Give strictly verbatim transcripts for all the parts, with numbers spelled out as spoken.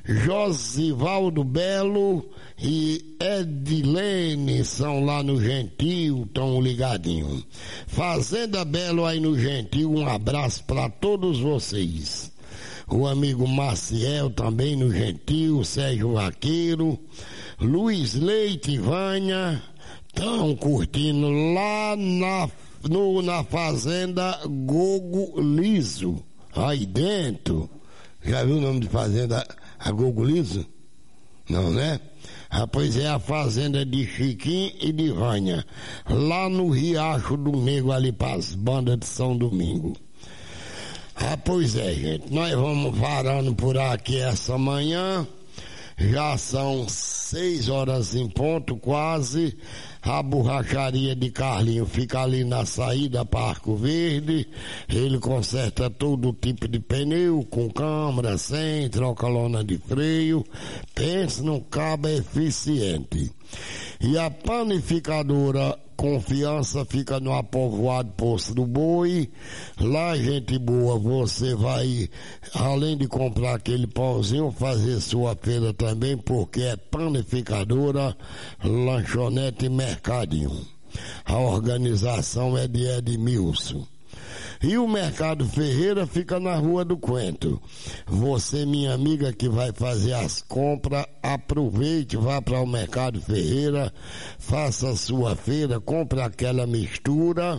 Josivaldo Belo e Edilene são lá no Gentil, tão ligadinho. Fazenda Belo aí no Gentil, um abraço para todos vocês. O amigo Maciel também no Gentil, Sérgio Vaqueiro, Luiz Leite e Vânia estão curtindo lá na, no, na Fazenda Gogo Liso, aí dentro. Já viu o nome de fazenda a Gogo Liso? Não, né? Ah, pois é a fazenda de Chiquinho e de Vânia, lá no Riacho do Negro, ali para as bandas de São Domingo. Ah, pois é, gente, nós vamos varando por aqui essa manhã, já são seis horas em ponto quase. A borracharia de Carlinho fica ali na saída para Arco Verde. Ele conserta todo tipo de pneu, com câmara, sem, troca lona de freio. Pense num cabo eficiente. E a panificadora Confiança fica no Apovoado Poço do Boi. Lá, gente boa, você vai, além de comprar aquele pãozinho, fazer sua feira também, porque é panificadora, lanchonete e mercadinho. A organização é de Edmilson. E o Mercado Ferreira fica na Rua do Coentro. Você, minha amiga, que vai fazer as compras, aproveite, vá para o Mercado Ferreira, faça a sua feira, compre aquela mistura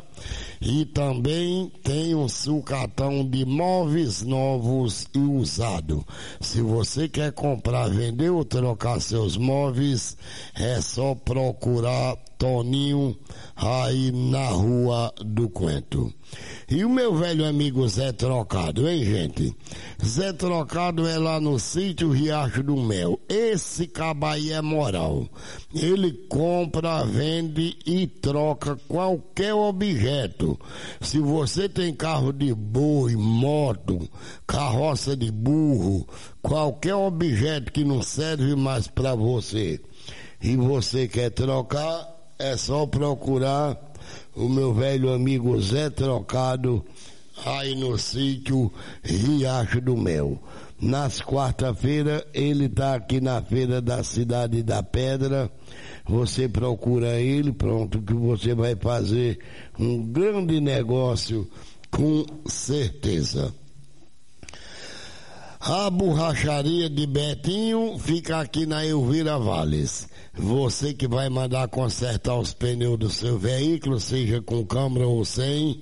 e também tem um sucatão de móveis novos e usados. Se você quer comprar, vender ou trocar seus móveis, é só procurar Toninho aí na Rua do Coentro. E o meu velho amigo Zé Trocado, hein, gente? Zé Trocado é lá no sítio Riacho do Mel. Esse cabo aí é moral. Ele compra, vende e troca qualquer objeto. Se você tem carro de boi, moto, carroça de burro, qualquer objeto que não serve mais para você e você quer trocar, é só procurar o meu velho amigo Zé Trocado aí no sítio Riacho do Mel. Nas quarta-feiras ele está aqui na feira da Cidade da Pedra. Você procura ele, pronto, que você vai fazer um grande negócio com certeza. A borracharia de Betinho fica aqui na Elvira Valles. Você que vai mandar consertar os pneus do seu veículo, seja com câmara ou sem,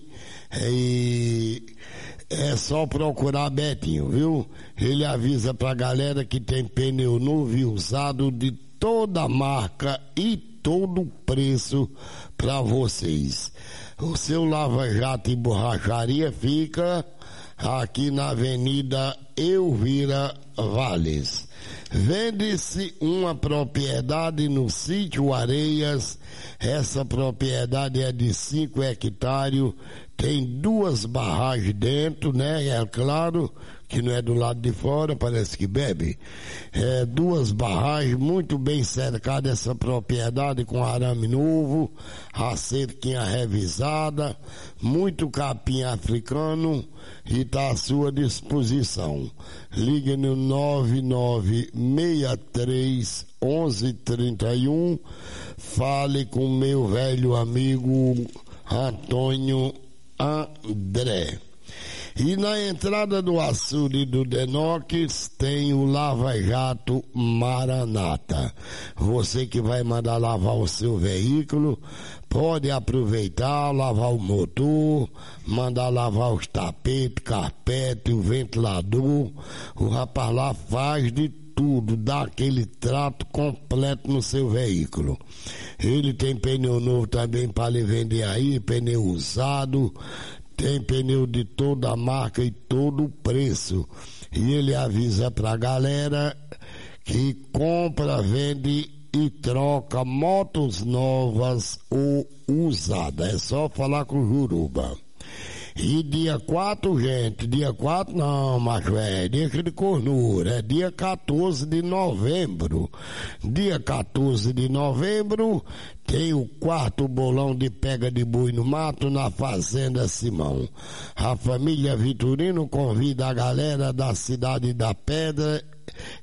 e é só procurar Betinho, viu? Ele avisa pra galera que tem pneu novo e usado de toda marca e todo preço pra vocês. O seu lava-jato e borracharia fica aqui na Avenida Elvira Valles. Vende-se uma propriedade no sítio Areias. Essa propriedade é de cinco hectares, tem duas barragens dentro, né? É claro que não é do lado de fora, parece que bebe. É, duas barragens, muito bem cercada essa propriedade, com arame novo, a cerquinha revisada, muito capim africano, e está à sua disposição. Ligue no nove nove seis três um um três um, fale com meu velho amigo Antônio André. E na entrada do açude do Denoques tem o Lava Jato Maranata. Você que vai mandar lavar o seu veículo, pode aproveitar, lavar o motor, mandar lavar os tapetes, carpete, o ventilador. O rapaz lá faz de tudo, dá aquele trato completo no seu veículo. Ele tem pneu novo também para lhe vender aí, pneu usado. Tem pneu de toda marca e todo preço. E ele avisa pra galera que compra, vende e troca motos novas ou usadas. É só falar com o Juruba. E dia quatro, gente, dia quatro não, macho, é dia de cornura, é dia quatorze de novembro. Dia quatorze de novembro tem o quarto bolão de pega de boi no mato na Fazenda Simão. A família Vitorino convida a galera da Cidade da Pedra